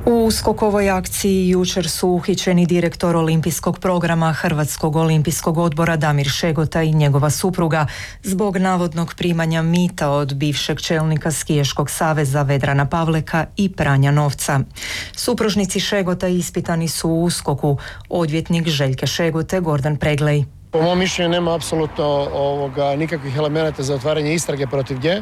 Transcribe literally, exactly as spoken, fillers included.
U skokovoj akciji jučer su uhićeni direktor olimpijskog programa Hrvatskog olimpijskog odbora Damir Šegota i njegova supruga zbog navodnog primanja mita od bivšeg čelnika Skijaškog saveza Vedrana Pavleka i pranja novca. Supružnici Šegota ispitani su u USKOK-u, odvjetnik Željke Šegote Gordan Preglej. Po mom mišljenju nema apsolutno ovoga, nikakvih elemenata za otvaranje istrage protiv nje.